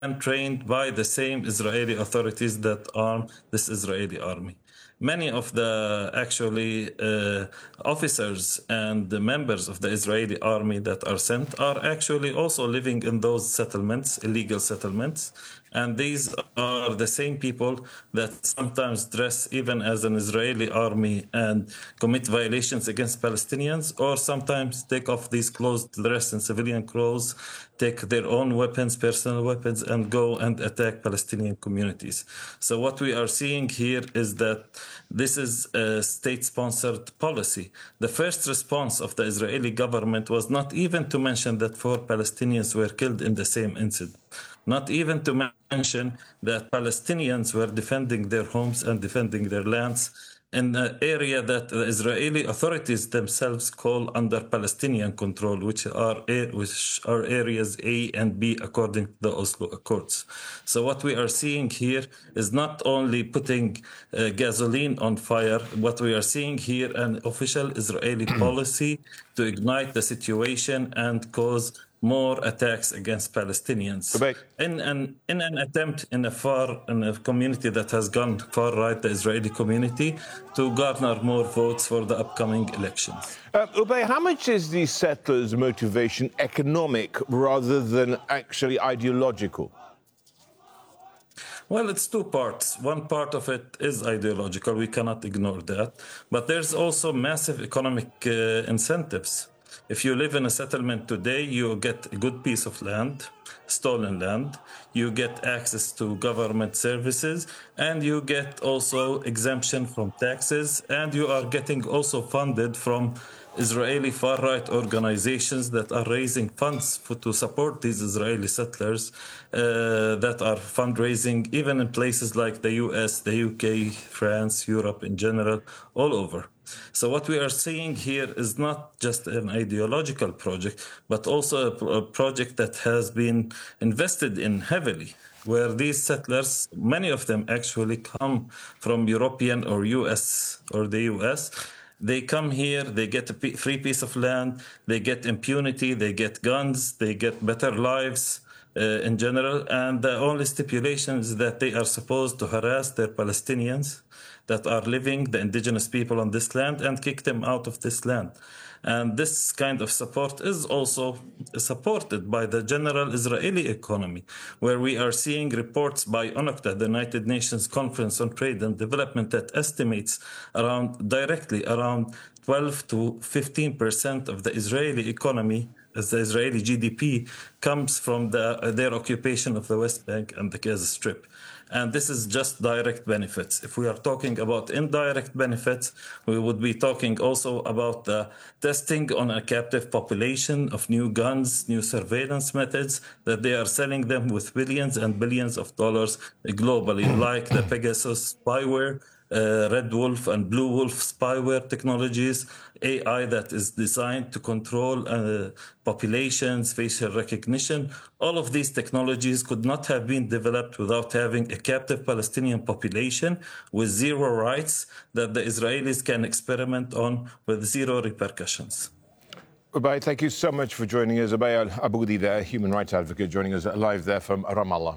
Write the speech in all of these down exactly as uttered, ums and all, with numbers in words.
trained by the same Israeli authorities that arm this Israeli army. Many of the actually uh, officers and the members of the Israeli army that are sent are actually also living in those settlements, illegal settlements. And these are the same people that sometimes dress even as an Israeli army and commit violations against Palestinians, or sometimes take off these clothes, dress in civilian clothes, take their own weapons, personal weapons, and go and attack Palestinian communities. So what we are seeing here is that this is a state-sponsored policy. The first response of the Israeli government was not even to mention that four Palestinians were killed in the same incident. Not even to mention that Palestinians were defending their homes and defending their lands in an area that the Israeli authorities themselves call under Palestinian control, which are, which are areas A and B according to the Oslo Accords. So what we are seeing here is not only putting uh, gasoline on fire, what we are seeing here an official Israeli policy to ignite the situation and cause more attacks against Palestinians. In an, in an attempt in a far in a community that has gone far right, the Israeli community, to garner more votes for the upcoming elections. Uh, Ubay, how much is the settlers' motivation economic rather than actually ideological? Well, it's two parts. One part of it is ideological. We cannot ignore that. But there's also massive economic uh, incentives. If you live in a settlement today, you get a good piece of land, stolen land, you get access to government services, and you get also exemption from taxes, and you are getting also funded from Israeli far-right organizations that are raising funds for, to support these Israeli settlers uh, that are fundraising even in places like the U S, the U K, France, Europe in general, all over. So what we are seeing here is not just an ideological project, but also a, a project that has been invested in heavily, where these settlers, many of them actually come from European or U S or the U S. They come here, they get a free piece of land, they get impunity, they get guns, they get better lives uh, in general. And the only stipulation is that they are supposed to harass their Palestinians that are living, the indigenous people on this land, and kick them out of this land. And this kind of support is also supported by the general Israeli economy, where we are seeing reports by UNOCTA, the United Nations Conference on Trade and Development, that estimates around directly around twelve to fifteen percent of the Israeli economy, as the Israeli G D P, comes from the, uh, their occupation of the West Bank and the Gaza Strip. And this is just direct benefits. If we are talking about indirect benefits, we would be talking also about the testing on a captive population of new guns, new surveillance methods, that they are selling them with billions and billions of dollars globally, like the Pegasus spyware, uh, Red Wolf and Blue Wolf spyware technologies, A I that is designed to control uh, populations, facial recognition. All of these technologies could not have been developed without having a captive Palestinian population with zero rights that the Israelis can experiment on with zero repercussions. Ubay, thank you so much for joining us. Ubay Al-Aboudi, the human rights advocate, joining us live there from Ramallah.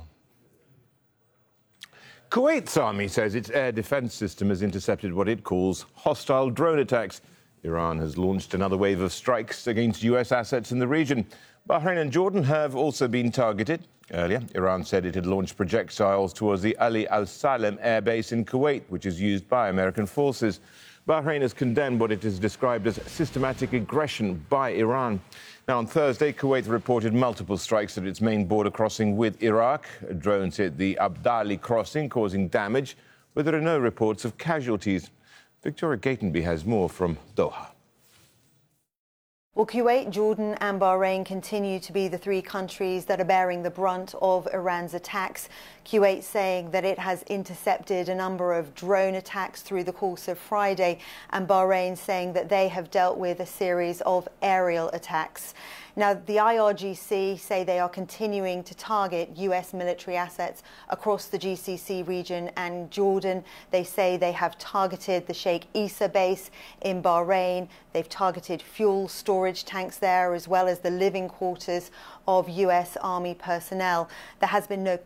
Kuwait's army says its air defense system has intercepted what it calls hostile drone attacks. Iran has launched another wave of strikes against U S assets in the region. Bahrain and Jordan have also been targeted. Earlier, Iran said it had launched projectiles towards the Ali Al-Salem air base in Kuwait, which is used by American forces. Bahrain has condemned what it has described as systematic aggression by Iran. Now, on Thursday, Kuwait reported multiple strikes at its main border crossing with Iraq. Drones hit the Abdali crossing, causing damage, but there are no reports of casualties. Victoria Gatenby has more from Doha. Well, Kuwait, Jordan and Bahrain continue to be the three countries that are bearing the brunt of Iran's attacks. Kuwait saying that it has intercepted a number of drone attacks through the course of Friday, and Bahrain saying that they have dealt with a series of aerial attacks. Now, the I R G C say they are continuing to target U S military assets across the G C C region and Jordan. They say they have targeted the Sheikh Issa base in Bahrain. They've targeted fuel storage tanks there, as well as the living quarters of U S Army personnel. There has been no